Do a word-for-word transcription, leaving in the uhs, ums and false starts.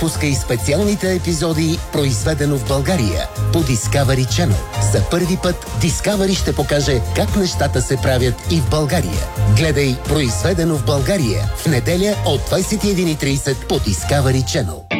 Пускай специалните епизоди "Произведено в България" по Discovery Channel. За първи път Discovery ще покаже как нещата се правят и в България. Гледай "Произведено в България" в неделя от двайсет и една и трийсет по Discovery Channel.